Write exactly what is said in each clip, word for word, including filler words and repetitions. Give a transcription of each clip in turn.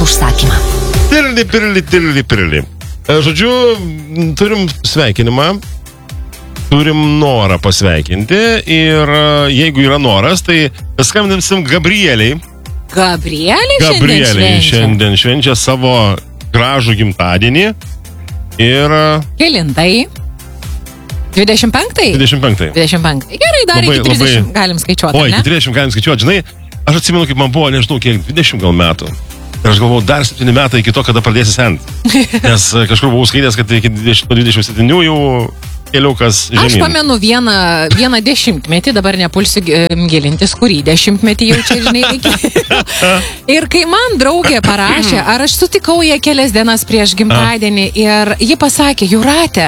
užsakymą. Pirli, pirli, pirli, pirli. Žodžiu, turim sveikinimą, turim norą pasveikinti ir jeigu yra noras, tai skambinsim Gabrieliai. Gabrieliai, Gabrieliai šiandien švenčia. šiandien švenčia savo gražų gimtadienį ir... Kelintai? dvidešimt penktą? dvidešimt penktą. dvidešimt penktą. Gerai, dar Labai, iki trisdešimt labai... galim skaičiuoti, Oi, ne? iki trisdešimt galim skaičiuoti, žinai, aš atsimenu, kaip man buvo, nežinau, kiek, dvidešimt gal metų. Ir aš galvojau, dar septyni metai iki to, kada pradėsi senti. Nes kažkur buvau skaitęs, kad iki dvidešimt septynių jau keliukas žemyn. Aš pamenu vieną, vieną dešimtmetį, dabar nepulsiu gilintis, kurį dešimtmetį jau čia, žinai, reikia. Ir kai man draugė parašė, ar aš sutikau ją kelias dienas prieš gimtadienį ir ji pasakė, Jūrate,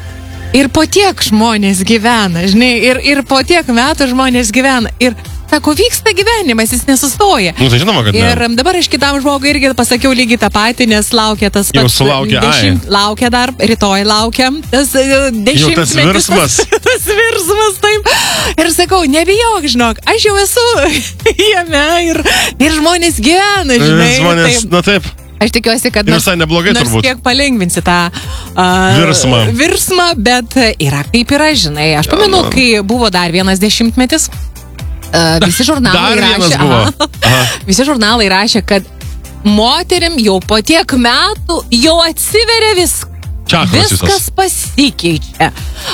ir po tiek žmonės gyvena, žinai, ir, ir po tiek metų žmonės gyvena. Ir sako, vyksta gyvenimas, jis nesustoja. Nu, tai žinoma, kad ne. Ir dabar aš kitam žmogui irgi pasakiau lygiai tą patį, nes laukia tas pats. Jau sulaukė, dešimt, laukia dar, rytoj laukiam. Tas dešimtmetis. Jau tas virsmas. Tas, tas virsmas, taip. Ir sakau, nebijok, žinok, aš jau esu jame ir, ir žmonės gyvena, žinai. Žmonės, taip. na taip. Aš tikiuosi, kad Ir visai neblogai nors turbūt. kiek palengvinsi tą uh, Virsmą. virsmą, bet yra kaip yra, žinai. Aš pamenu, Ja, kai buvo dar vienas dešimtmetis, uh, visi žurnalai Dar vienas rašė, buvo. aha, Aha. visi žurnalai rašė, kad moterim jau po tiek metų jau atsiveria viskas. Čakros Viskas visos. pasikeičia.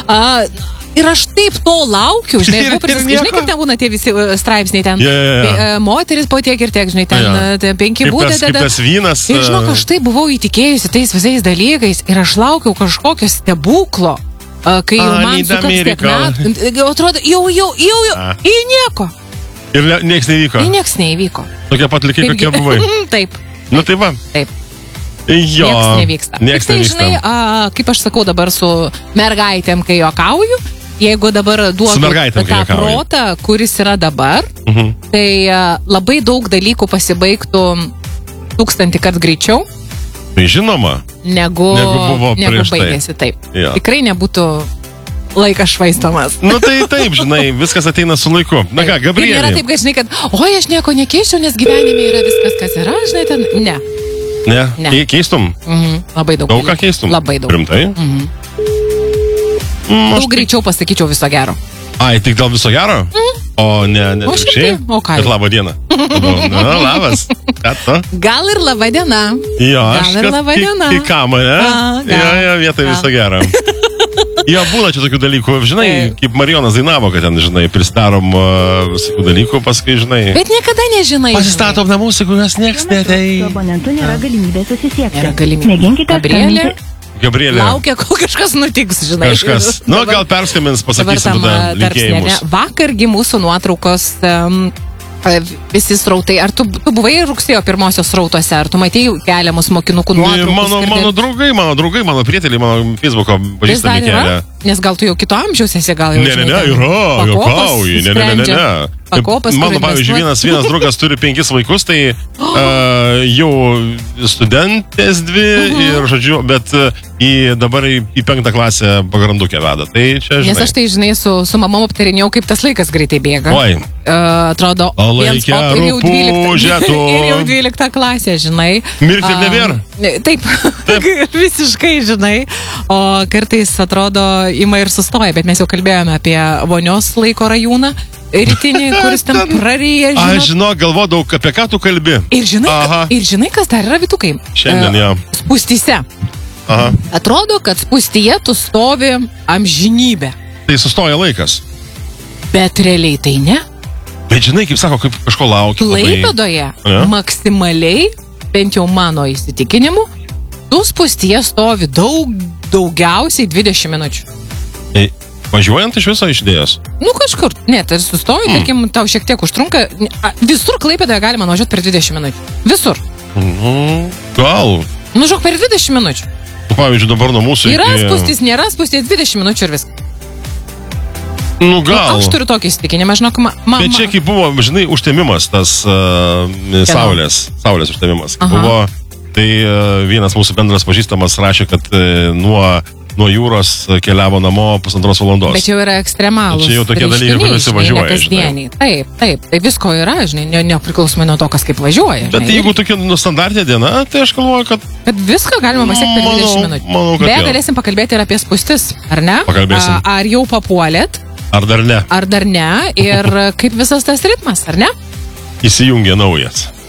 Uh, Ir aš taip to laukiu, žinai, Ir- aš buvau ir prisis- nieko. žinai, kaip ten būna tie visi uh, straipsniai ten. Ja, ja, ja. Tai, uh, moteris po tiek ir tiek, žinai, ten Ja. uh, ten penki Kaip būdai. tas, kaip tas vynas. Ir žinok, e, aš taip buvau įtikėjusi tais visais dalykais ir aš laukiau kažkokio stebuklo, a, kai jau A, man need sukaks tiek America. metų. Atrodo, jau, jau, jau, jau, A. į nieko. Ir ne- nieks nevyko. Į nieks neįvyko. Tokia pat likai, Kaipgi- kokie buvai. Taip, Nu tai va. taip. Jo. Nieks nevyksta. Nieks Tik tai, nevyksta. žinai, a, kaip aš sakau dabar su mergaitėm, kai juokauju, jeigu dabar Su duodu mergaitėm, kai tą juokauji. protą, kuris yra dabar, Mhm. tai a, labai daug dalykų pasibaigtų tūkstantį kart greičiau, Tai žinoma. negu, Negu buvo negu prieš tai. baigėsi taip. Jo. Tikrai nebūtų laikas švaistomas. Nu tai taip, žinai, viskas ateina su laiku. Na ką, Ir nėra Gabrielė. taip, kad žinai, kad oi, aš nieko nekeičiau, nes gyvenime yra viskas, kas yra, žinai, ten. Ne. Ne, Ne. Ke- keistum? Mhm. Labai daug. Daug ką dalykų. keistum? Labai daug. Rimtai? Mhm. Mm, aš Daug greičiau pasakyčiau viso gero. Ai, tik dėl viso gero? O ne, ne, O šiaip atvirkščiai? tai, o ką Ir jau? labą dieną. Na, labas. Ką tu? Gal ir laba diena. Jo, aš Gal ir kad laba į- diena. Į ką mane? A, gal. Jo, jo, vietoj Gal. viso gero. Jo, būna čia tokių dalykų, žinai, Taip. kaip Marijonas dainavo, kad ten, žinai, pristarom uh, visokių dalykų, paskui, žinai, Bet niekada nežinai. pasistatom namus, kuriuos nieks Su netei. abonentu nėra galimybės susisiekti. Nėra galimybės. Mėginkite Gabrielė skambinti. Gabrielė, Laukia, kol kažkas nutiks, žinai. kažkas. Nu, gal perskambins, pasakysim tada linkėjimus. Vakargi mūsų nuotraukos um, visi srautai. Ar tu, tu buvai rugsėjo pirmosios srautuose? Ar tu matėjai keliamus mokinukų nuotraukus? Mano, kur mano ten- draugai, mano draugai, mano prieteliai, mano Facebooko Vis dar pažįstami yra? kelia. Nes gal tu jau kito amžiaus esi, gal jau Ne, ne, žinai, ne, ten yra, pakopas juokauji, ne, ne, ne, ne, sprendžia. ne. Pakopas, Mano, kur pavyzdžiui, investuot. vienas, vienas draugas turi penkis vaikus, tai uh, jau studentės dvi ir, žodžiu, bet uh, į, dabar į, į penktą klasę pagrandukę veda. Tai čia, žinai. Nes aš tai, žinai, su, su mamom aptarinėjau, kaip tas laikas greitai bėga. Oi, Uh, atrodo, O viens laikė pop ir jau dvylikta- rupūžė tu. ir jau dvylikta klasė, žinai. Mirti ir A, nebėra. Taip, visiškai, žinai. O kartais atrodo, ima ir sustoja, bet mes jau kalbėjome apie vonios laiko rajūną rytinį, kuris ten praryja, žinai. aš žinau, galvodavau, apie ką tu kalbi. Ir žinai, Aha. ir žinai, kas dar yra vytukai? Šiandien, jo. Spūstyse. Aha. Atrodo, kad spūstyje tu stovi amžinybę. Tai sustoja laikas. Bet realiai tai ne. Bet žinai, kaip sako, kaip kažko laukia. labai. Klaipėdoje Ja. maksimaliai, bent jau mano įsitikinimu, tu spūstyje stovi daug, daugiausiai dvidešimt minučių. Tai važiuojant iš viso išdėjęs. Nu kažkur, ne, tai sustoji, mm. tarkim, tau šiek tiek užtrunka. A, Visur Klaipėdoje galima nuvažiuoti per dvidešimt minučių. Visur. Nu, gal. Nu, žiūrėk, per dvidešimt minučių. Nu, pavyzdžiui, dabar nuo mūsų Yra iki... spūstys, nėra spūstys, dvidešimt minučių ir viskas. Nu, Nu, gal. aš turiu tokį įsitikinimą, žinok, ma, ma, Bet čia kaip buvo, žinai, užtemimas, tas uh, saulės, saulės užtemimas. Kai Aha. buvo, tai uh, vienas mūsų bendras pažįstamas rašė, kad uh, nuo nuo jūros keliavo namo pusantros valandos. Bet jau yra ekstremalūs. Čia jau tokie dalykai, kuriuose važiuoja, kasdieniai. Taip, taip, tai visko yra, žinai, ne, nepriklausomai nuo to, kas kaip važiuoja. Bet žinai, jeigu tokia nu, standartinė diena, tai aš galvoju, kad... Kad viską galima pasiekti per dvidešimt minučių. Manau, kad Beje, galėsim pakalbėti ir apie spūstis, ar ne? Pakalbėsim. A, ar jau papuolėt? Ar dar ne? Ar dar ne? Ir kaip visas tas ritmas, ar ne? Įsijungia naujas.